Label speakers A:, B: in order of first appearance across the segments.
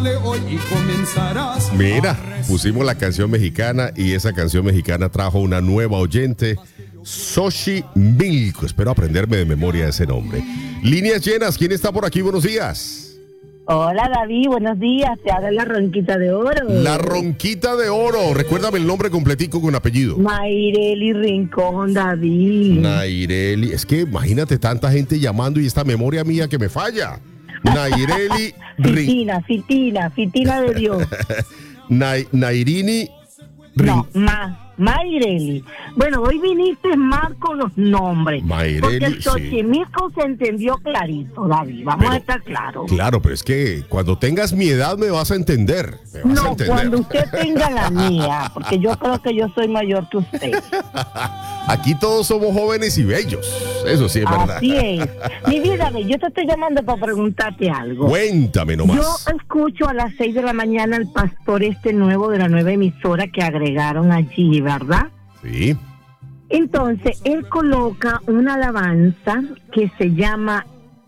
A: Mira, pusimos la canción mexicana y esa canción mexicana trajo una nueva oyente, Xochimilco. Espero aprenderme de memoria ese nombre. Líneas llenas, ¿quién está por aquí? Buenos días.
B: Hola David, buenos días, te habla la Ronquita de Oro.
A: La Ronquita de Oro, recuérdame el nombre completico con apellido.
B: Mayreli Rincón, David.
A: Naireli, es que imagínate tanta gente llamando y esta memoria mía que me falla. Naireli
B: Fitina de Dios.
A: Nairini.
B: No, Mayreli. Bueno, hoy viniste más con los nombres.
A: Mayreli,
B: porque el Xochimilco se entendió clarito, David. Vamos a estar claros.
A: Claro, pero es que cuando tengas mi edad me vas a entender.
B: Cuando usted tenga la mía, porque yo creo que yo soy mayor que usted.
A: Aquí todos somos jóvenes y bellos. Eso sí es verdad.
B: Así es. Mi vida, yo te estoy llamando para preguntarte algo.
A: Cuéntame nomás.
B: Yo escucho a las 6 de la mañana al pastor nuevo de la nueva emisora que agregaron allí, ¿verdad?
A: Sí.
B: Entonces, él coloca una alabanza que se llama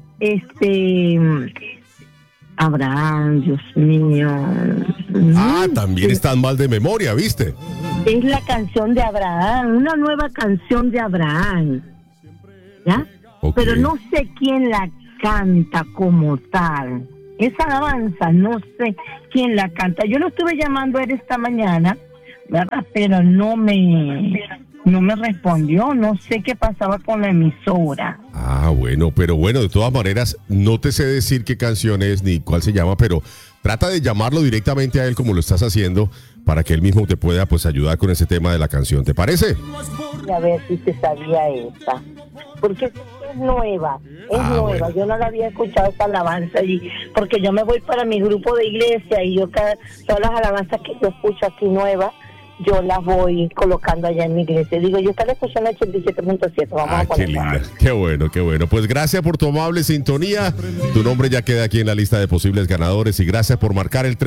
B: Abraham, Dios mío.
A: También están mal de memoria, ¿viste?
B: Es la canción de Abraham, una nueva canción de Abraham. ¿Ya?
A: Okay.
B: Pero no sé quién la canta como tal. Esa alabanza, no sé quién la canta. Yo lo estuve llamando a él esta mañana, ¿verdad? Pero no me respondió. No sé qué pasaba con la emisora.
A: Bueno, pero bueno, de todas maneras, no te sé decir qué canción es ni cuál se llama, pero trata de llamarlo directamente a él como lo estás haciendo para que él mismo te pueda pues ayudar con ese tema de la canción. ¿Te parece?
B: A ver si te sabía esa. Porque es nueva, nueva. Bueno. Yo no la había escuchado esa alabanza allí, porque yo me voy para mi grupo de iglesia y todas las alabanzas que yo escucho aquí nuevas, yo las voy colocando allá en mi iglesia. Digo, yo estaba escuchando el 87.7. Vamos a
A: qué linda. Qué bueno, qué bueno. Pues gracias por tu amable sintonía. Tu nombre ya queda aquí en la lista de posibles ganadores y gracias por marcar el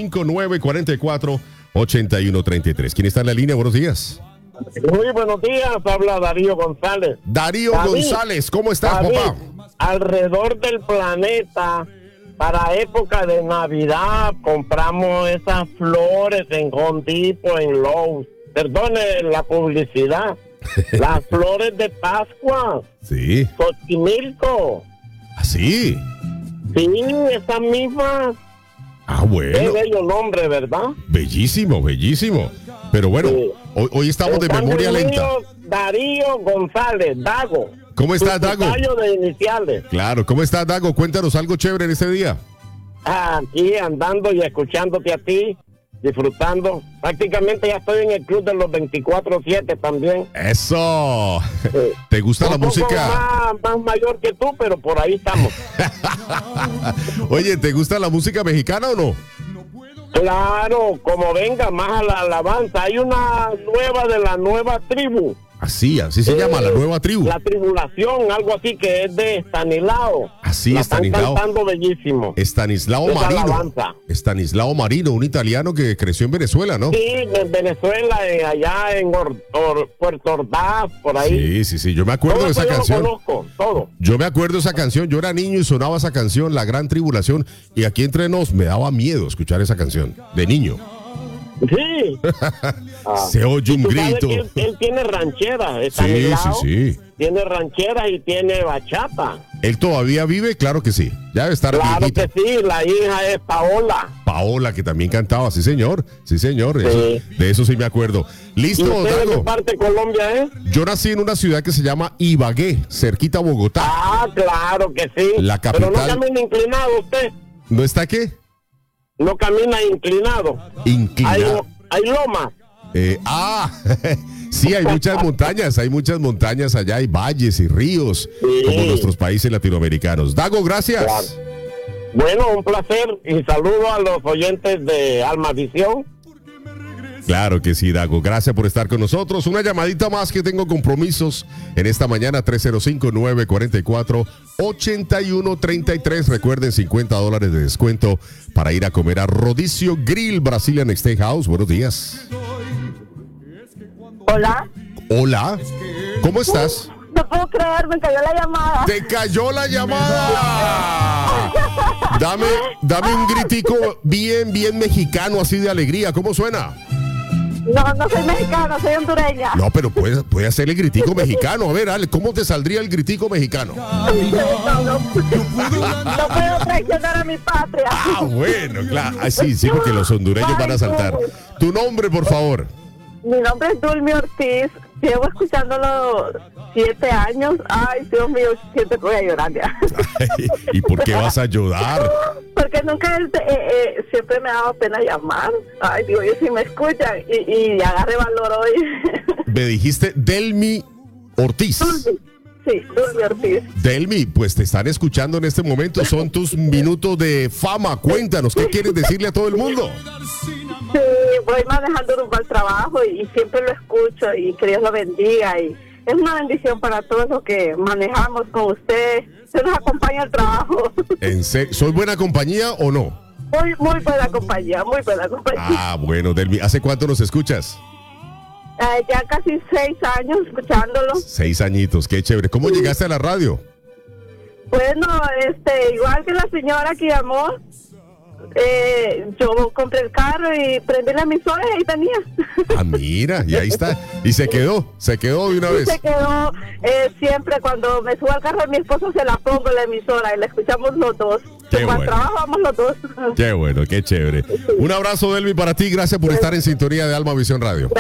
A: 305-944-8133. ¿Quién está en la línea? Buenos días.
C: Muy buenos días, habla Darío González.
A: David González, ¿cómo estás, papá?
C: Alrededor del planeta, para época de Navidad, compramos esas flores en Home Depot, en Lowe's. Perdone la publicidad. Las flores de Pascua.
A: Sí.
C: Xochimilco.
A: ¿Sí?
C: Sí, esas mismas.
A: Bueno.
C: Qué bello nombre, ¿verdad?
A: Bellísimo, bellísimo. Pero bueno, sí. hoy estamos de memoria lenta.
C: Darío González, Dago.
A: ¿Cómo estás, Dago?
C: De iniciales.
A: Claro, ¿cómo estás, Dago? Cuéntanos algo chévere en este día.
C: Aquí andando y escuchándote a ti, disfrutando. Prácticamente ya estoy en el club de los 24/7 también.
A: ¡Eso! Sí. ¿Te gusta la música?
C: Más mayor que tú, pero por ahí estamos.
A: Oye, ¿te gusta la música mexicana o no?
C: Claro, como venga, más a la alabanza. Hay una nueva de la nueva tribu.
A: Así se llama, la nueva tribu.
C: La tribulación, algo así que es de Estanislao.
A: Así, Estanislao.
C: Están cantando bellísimo.
A: Estanislao Marino. Alabanza. Estanislao Marino, un italiano que creció en Venezuela, ¿no?
C: Sí, en Venezuela, allá en Puerto Ordaz, por ahí.
A: Sí, yo me acuerdo de esa canción.
C: Lo conozco, todo.
A: Yo me acuerdo de esa canción, yo era niño y sonaba esa canción, La Gran Tribulación, y aquí entre nos me daba miedo escuchar esa canción, de niño.
C: Sí.
A: Se oye un grito.
C: Él tiene rancheras.
A: Sí.
C: Tiene rancheras y tiene bachata.
A: ¿Él todavía vive? Claro que sí. Ya debe estar
C: Claro
A: viejito.
C: Que sí, la hija es Paola.
A: Paola, que también cantaba, sí señor. Sí. De eso sí me acuerdo. Listo,
C: ¿Y usted
A: Dago?
C: de qué parte de Colombia es?
A: Yo nací en una ciudad que se llama Ibagué, cerquita a Bogotá.
C: Claro que sí.
A: La capital.
C: Pero no camina inclinado usted.
A: ¿No está qué?
C: No camina inclinado.
A: Inclinado.
C: Hay lomas.
A: Sí, hay muchas montañas allá, hay valles y ríos, como nuestros países latinoamericanos. Dago, gracias.
C: Claro. Bueno, un placer y saludo a los oyentes de Alma Visión.
A: Claro que sí, Dago. Gracias por estar con nosotros. Una llamadita más que tengo compromisos en esta mañana, 305-944-8133. Recuerden, $50 de descuento para ir a comer a Rodicio Grill Brazilian Steakhouse. Buenos días.
B: Hola.
A: Hola. ¿Cómo estás?
B: No, puedo creer, me cayó la llamada.
A: ¡Te cayó la llamada! Dame un gritico bien mexicano, así de alegría. ¿Cómo suena?
B: No soy mexicana, soy hondureña.
A: No, pero puede hacer el gritico mexicano. A ver, Ale, ¿cómo te saldría el gritico mexicano?
B: No puedo traicionar a mi patria.
A: Ah, bueno, claro. Ah, sí, porque los hondureños van a saltar. Tu nombre, por favor.
B: Mi nombre es Dulmi Ortiz. Llevo escuchándolo 7 años. Ay, Dios mío, siento que voy a llorar ya.
A: Ay, ¿y por qué vas a llorar?
B: Porque nunca siempre me ha dado pena llamar. Ay, digo, yo si me escuchan y agarre valor hoy.
A: Me dijiste Delmi Ortiz.
B: Dulmi. Sí, Dulmi Ortiz.
A: Delmi, pues te están escuchando en este momento. Son tus minutos de fama. Cuéntanos, ¿qué quieres decirle a todo el mundo?
B: Sí, voy manejando rumbo al trabajo y siempre lo escucho y que Dios lo bendiga. Y es una bendición para todos los que manejamos con usted. Se nos acompaña al trabajo.
A: ¿En serio? ¿Soy buena compañía o no?
B: Muy buena compañía, muy buena compañía.
A: Ah, bueno, Delmi, ¿hace cuánto nos escuchas?
B: Ya casi 6 años escuchándolo.
A: 6 añitos, qué chévere. ¿Cómo llegaste a la radio?
B: Bueno, igual que la señora que llamó, yo compré el carro y prendí la emisora y ahí tenía.
A: Ah, mira, y ahí está. Y se quedó de una vez.
B: Se quedó, siempre cuando me subo al carro de mi esposo se la pongo la emisora y la escuchamos los dos.
A: Qué bueno.
B: Cuando trabajamos los dos.
A: Qué bueno, qué chévere. Un abrazo, Delmi, para ti. Gracias por estar en sintonía de Alma Visión Radio.